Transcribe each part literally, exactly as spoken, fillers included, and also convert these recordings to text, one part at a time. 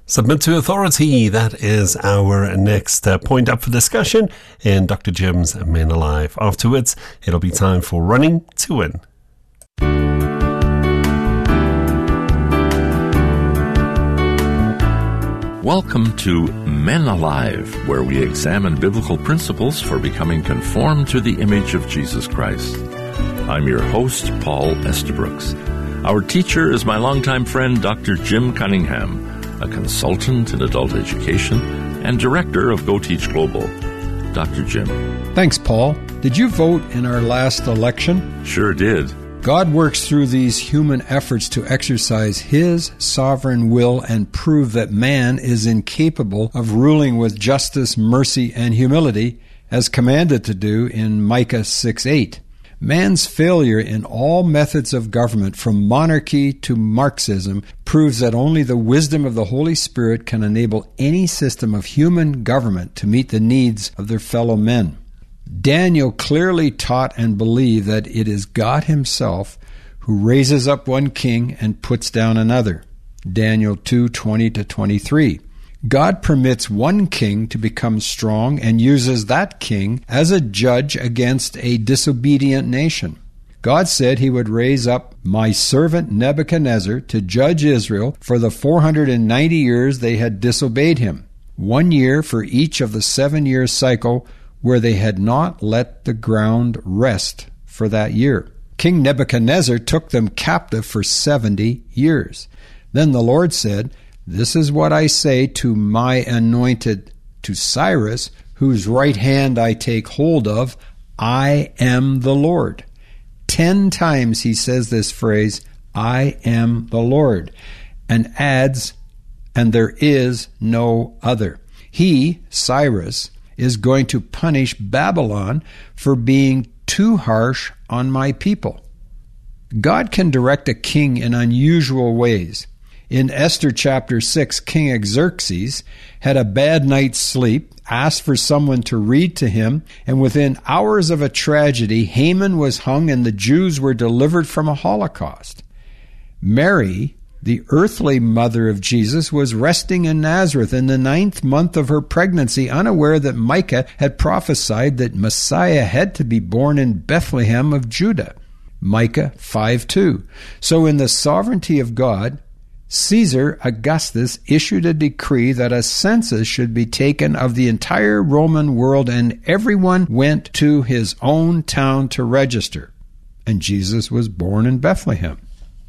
Submit to authority. That is our next uh, point up for discussion in Doctor Jim's Men Alive. Afterwards, it'll be time for Running to Win. Welcome to Men Alive, where we examine biblical principles for becoming conformed to the image of Jesus Christ. I'm your host, Paul Estabrooks. Our teacher is my longtime friend, Doctor Jim Cunningham, a consultant in adult education and director of Go Teach Global. Doctor Jim. Thanks, Paul. Did you vote in our last election? Sure did. God works through these human efforts to exercise His sovereign will and prove that man is incapable of ruling with justice, mercy, and humility, as commanded to do in Micah six eight. Man's failure in all methods of government, from monarchy to Marxism, proves that only the wisdom of the Holy Spirit can enable any system of human government to meet the needs of their fellow men. Daniel clearly taught and believed that it is God Himself who raises up one king and puts down another. Daniel two twenty to twenty-three. God permits one king to become strong and uses that king as a judge against a disobedient nation. God said He would raise up my servant Nebuchadnezzar to judge Israel for the four hundred ninety years they had disobeyed Him, one year for each of the seven-year cycle where they had not let the ground rest for that year. King Nebuchadnezzar took them captive for seventy years. Then the Lord said, "This is what I say to my anointed, to Cyrus, whose right hand I take hold of. I am the Lord." Ten times He says this phrase, "I am the Lord," and adds, "and there is no other." He, Cyrus, is going to punish Babylon for being too harsh on my people. God can direct a king in unusual ways. In Esther chapter six, King Xerxes had a bad night's sleep, asked for someone to read to him, and within hours of a tragedy, Haman was hung and the Jews were delivered from a Holocaust. Mary, the earthly mother of Jesus, was resting in Nazareth in the ninth month of her pregnancy, unaware that Micah had prophesied that Messiah had to be born in Bethlehem of Judah. Micah five two. So in the sovereignty of God, Caesar Augustus issued a decree that a census should be taken of the entire Roman world, and everyone went to his own town to register. And Jesus was born in Bethlehem.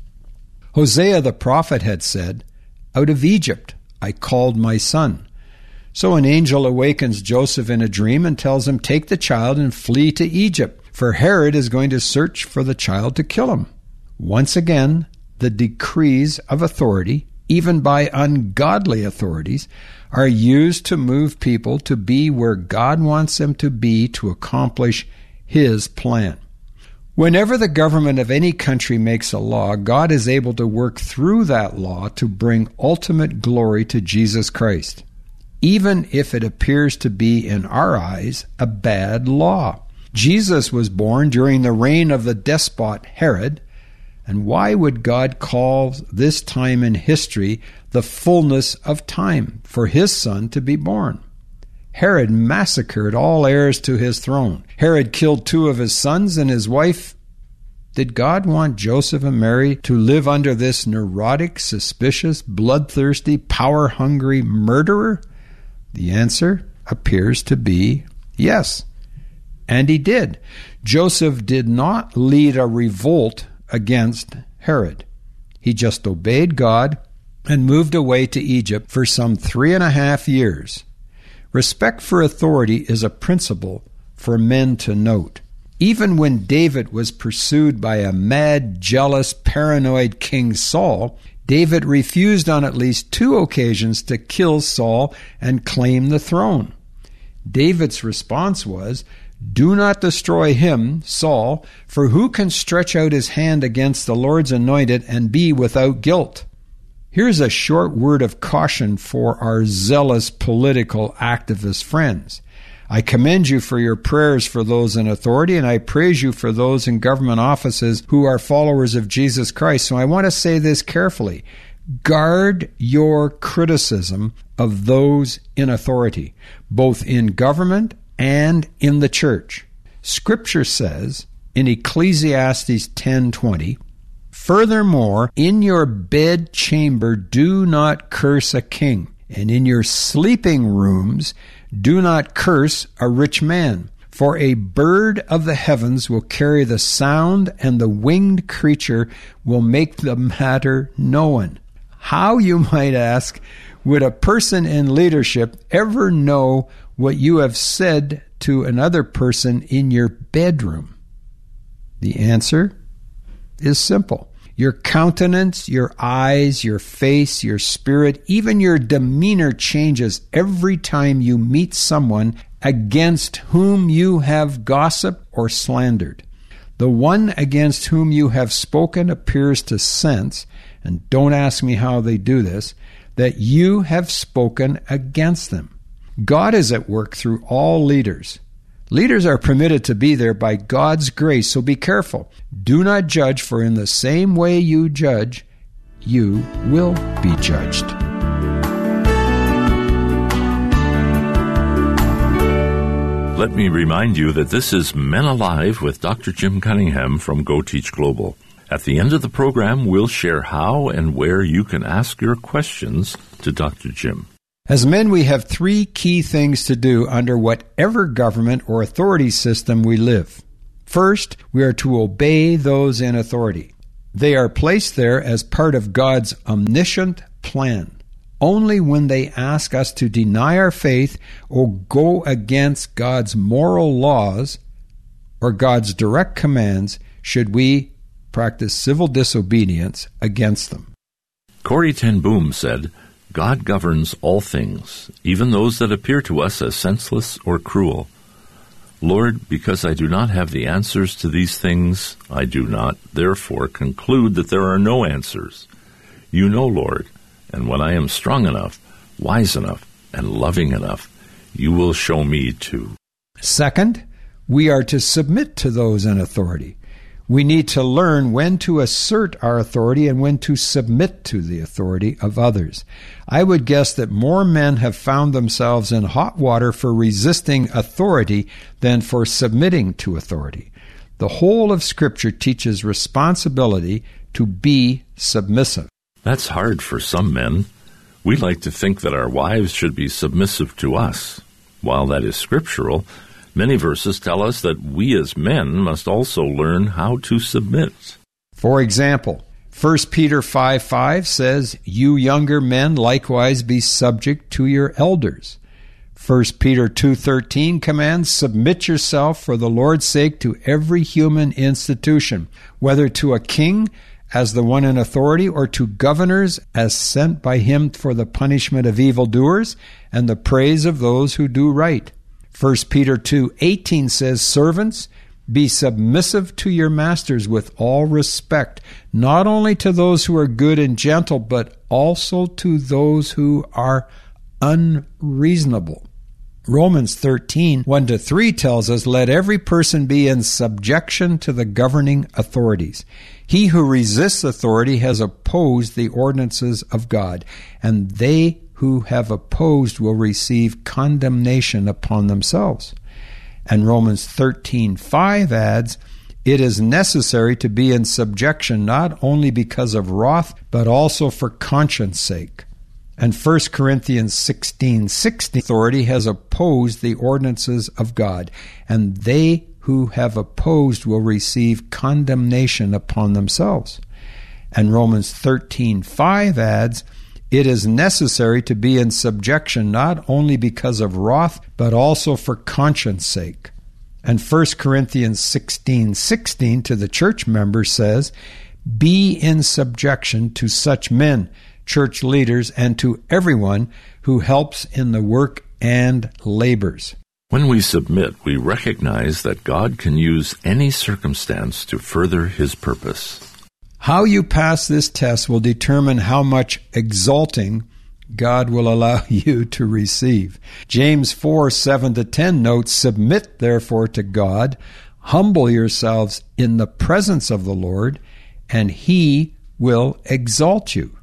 Hosea the prophet had said, "Out of Egypt I called my son." So an angel awakens Joseph in a dream and tells him, "Take the child and flee to Egypt, for Herod is going to search for the child to kill him." Once again, the decrees of authority, even by ungodly authorities, are used to move people to be where God wants them to be to accomplish His plan. Whenever the government of any country makes a law, God is able to work through that law to bring ultimate glory to Jesus Christ, even if it appears to be, in our eyes, a bad law. Jesus was born during the reign of the despot Herod. And why would God call this time in history the fullness of time for His Son to be born? Herod massacred all heirs to his throne. Herod killed two of his sons and his wife. Did God want Joseph and Mary to live under this neurotic, suspicious, bloodthirsty, power-hungry murderer? The answer appears to be yes. And he did. Joseph did not lead a revolt against Herod. He just obeyed God and moved away to Egypt for some three and a half years. Respect for authority is a principle for men to note. Even when David was pursued by a mad, jealous, paranoid King Saul, David refused on at least two occasions to kill Saul and claim the throne. David's response was, "Do not destroy him, Saul, for who can stretch out his hand against the Lord's anointed and be without guilt?" Here's a short word of caution for our zealous political activist friends. I commend you for your prayers for those in authority, and I praise you for those in government offices who are followers of Jesus Christ. So I want to say this carefully. Guard your criticism of those in authority, both in government and in the church. Scripture says in Ecclesiastes ten twenty, "Furthermore, in your bedchamber do not curse a king, and in your sleeping rooms do not curse a rich man. For a bird of the heavens will carry the sound, and the winged creature will make the matter known." How, you might ask, would a person in leadership ever know what you have said to another person in your bedroom? The answer is simple. Your countenance, your eyes, your face, your spirit, even your demeanor changes every time you meet someone against whom you have gossiped or slandered. The one against whom you have spoken appears to sense, and don't ask me how they do this, that you have spoken against them. God is at work through all leaders. Leaders are permitted to be there by God's grace, so be careful. Do not judge, for in the same way you judge, you will be judged. Let me remind you that this is Men Alive with Doctor Jim Cunningham from Go Teach Global. At the end of the program, we'll share how and where you can ask your questions to Doctor Jim. As men, we have three key things to do under whatever government or authority system we live. First, we are to obey those in authority. They are placed there as part of God's omniscient plan. Only when they ask us to deny our faith or go against God's moral laws or God's direct commands should we practice civil disobedience against them. Corrie ten Boom said, "God governs all things, even those that appear to us as senseless or cruel. Lord, because I do not have the answers to these things, I do not, therefore, conclude that there are no answers. You know, Lord, and when I am strong enough, wise enough, and loving enough, you will show me too." Second, we are to submit to those in authority. We need to learn when to assert our authority and when to submit to the authority of others. I would guess that more men have found themselves in hot water for resisting authority than for submitting to authority. The whole of Scripture teaches responsibility to be submissive. That's hard for some men. We like to think that our wives should be submissive to us. While that is scriptural, many verses tell us that we as men must also learn how to submit. For example, First Peter five five says, "You younger men likewise be subject to your elders." First Peter two thirteen commands, "Submit yourself for the Lord's sake to every human institution, whether to a king as the one in authority, or to governors as sent by him for the punishment of evildoers and the praise of those who do right." First Peter two eighteen says, "Servants, be submissive to your masters with all respect, not only to those who are good and gentle, but also to those who are unreasonable." Romans thirteen one to three tells us, "Let every person be in subjection to the governing authorities. He who resists authority has opposed the ordinances of God, and they who have opposed will receive condemnation upon themselves." And Romans thirteen five adds, "It is necessary to be in subjection not only because of wrath, but also for conscience sake." And First Corinthians sixteen sixteen, "Authority has opposed the ordinances of God, and they who have opposed will receive condemnation upon themselves." And Romans thirteen five adds, "It is necessary to be in subjection not only because of wrath, but also for conscience sake." And First Corinthians sixteen sixteen to the church members says, "Be in subjection to such men," church leaders, "and to everyone who helps in the work and labors." When we submit, we recognize that God can use any circumstance to further His purpose. How you pass this test will determine how much exalting God will allow you to receive. James four seven to ten notes, "Submit therefore to God, humble yourselves in the presence of the Lord, and He will exalt you."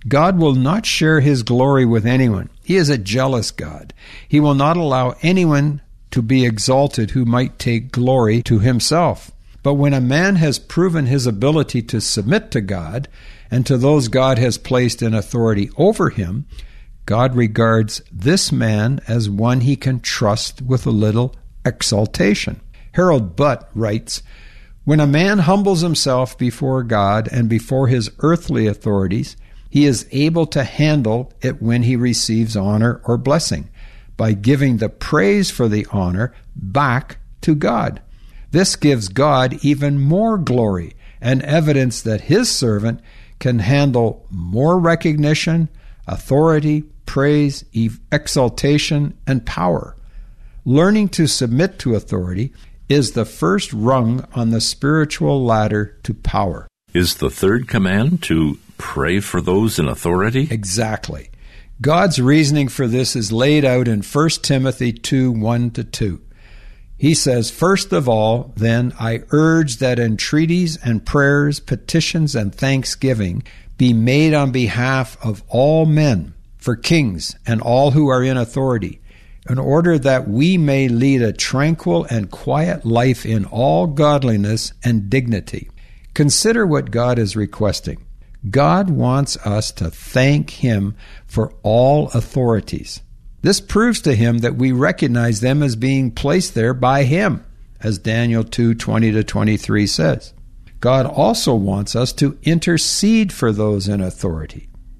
God will not share his glory with anyone. He is a jealous God. He will not allow anyone to be exalted who might take glory to himself. But when a man has proven his ability to submit to God and to those God has placed in authority over him, God regards this man as one he can trust with a little exaltation. Harold Butt writes, "When a man humbles himself before God and before his earthly authorities, he is able to handle it when he receives honor or blessing, by giving the praise for the honor back to God. This gives God even more glory and evidence that his servant can handle more recognition, authority, praise, exaltation, and power. Learning to submit to authority is the first rung on the spiritual ladder to power." Is the third command to pray for those in authority? Exactly. God's reasoning for this is laid out in First Timothy two, one to two. He says, "First of all, then, I urge that entreaties and prayers, petitions and thanksgiving be made on behalf of all men, for kings and all who are in authority, in order that we may lead a tranquil and quiet life in all godliness and dignity." Consider what God is requesting. God wants us to thank him for all authorities. This proves to him that we recognize them as being placed there by him, as Daniel two, twenty to twenty-three says. God also wants us to intercede for those in authority.